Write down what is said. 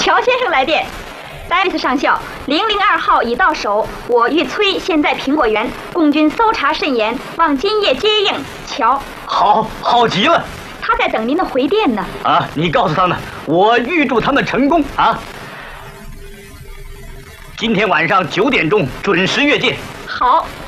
乔先生来电，戴维斯上校，002号已到手，我玉崔现在苹果园，共军搜查甚严，望今夜接应。乔， 好极了。 他在等您的回电呢。 啊，你告诉他们，我预祝他们成功啊！今天晚上9点钟准时约见。 好。